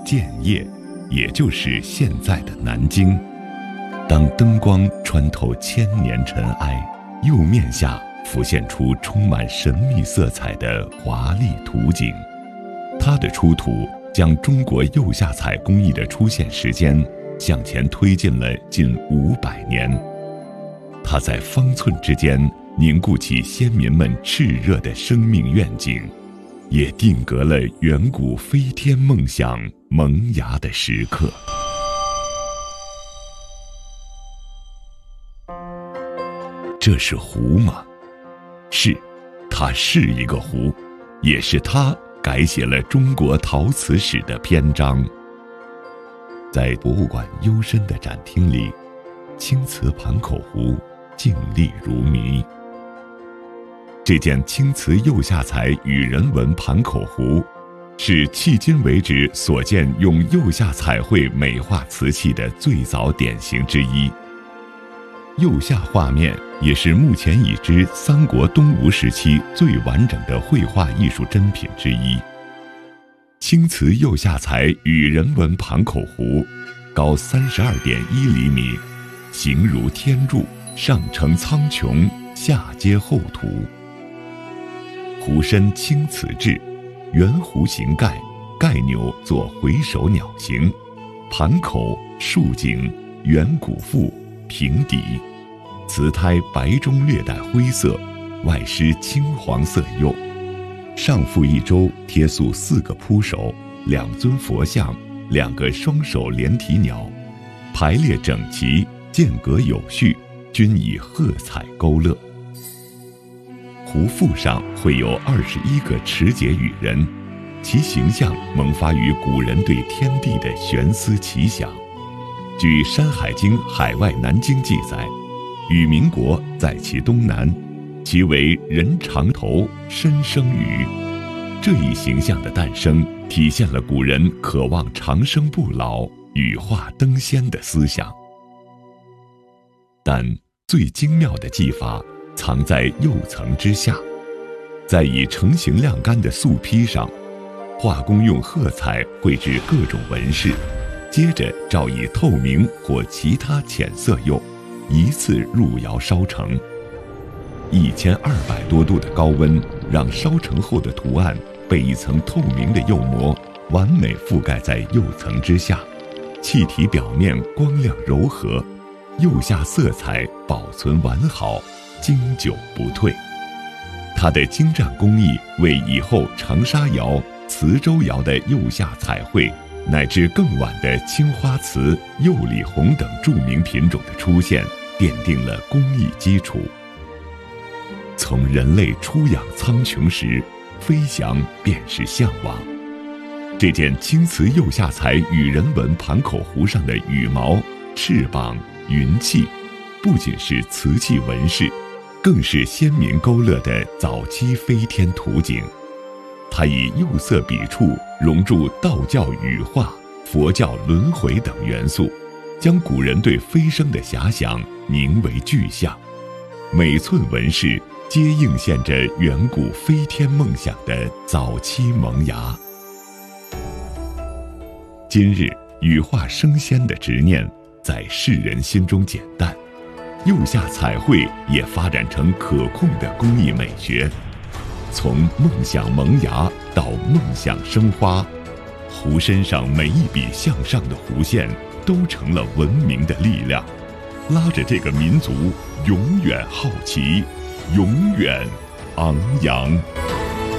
建业，也就是现在的南京。当灯光穿透千年尘埃，釉面下浮现出充满神秘色彩的华丽图景。它的出土将中国釉下彩工艺的出现时间向前推进了近500年。它在方寸之间凝固起先民们炽热的生命愿景，也定格了远古飞天梦想萌芽的时刻。这是壶吗？是，它是一个壶，也是它改写了中国陶瓷史的篇章。在博物馆幽深的展厅里，青瓷盘口壶静立如谜。这件青瓷釉下彩羽人纹盘口壶，是迄今为止所见用釉下彩绘美化瓷器的最早典型之一。釉下画面也是目前已知三国东吴时期最完整的绘画艺术珍品之一。青瓷釉下彩羽人纹盘口壶，高32.1厘米，形如天柱，上承苍穹，下接厚涂。壶身青瓷制，圆弧形盖，盖钮作回首鸟形，盘口竖颈，圆鼓腹，平底，瓷胎白中略带灰色，外施青黄色釉，上覆一周贴塑4个铺首，2尊佛像，2个双手连体鸟，排列整齐，间隔有序，均以褐彩勾勒。壶腹上绘有21个持节羽人，其形象萌发于古人对天地的悬思奇想。据《山海经·海外南经》记载，羽民国在其东南，其为人长头，身生羽。这一形象的诞生，体现了古人渴望长生不老、羽化登仙的思想。但最精妙的技法藏在釉层之下，在已成型晾干的素坯上，画工用褐彩绘制各种纹饰，接着照以透明或其他浅色釉一次入窑烧成。1200多度的高温，让烧成后的图案被一层透明的釉膜完美覆盖在釉层之下，气体表面光亮柔和，釉下色彩保存完好，经久不退。它的精湛工艺为以后长沙窑、磁州窑的釉下彩绘，乃至更晚的青花瓷、釉里红等著名品种的出现，奠定了工艺基础。从人类出养苍穹时，飞翔便是向往。这件青瓷釉下彩羽人纹盘口壶上的羽毛、翅膀、云气，不仅是瓷器纹饰，更是先民勾勒的早期飞天图景。它以釉色笔触融入道教羽化、佛教轮回等元素，将古人对飞升的遐想凝为具象。每寸纹饰皆映现着远古飞天梦想的早期萌芽。今日羽化升仙的执念在世人心中减淡，釉下彩绘也发展成可控的工艺美学。从梦想萌芽到梦想生花，壶身上每一笔向上的弧线都成了文明的力量，拉着这个民族永远好奇，永远昂扬。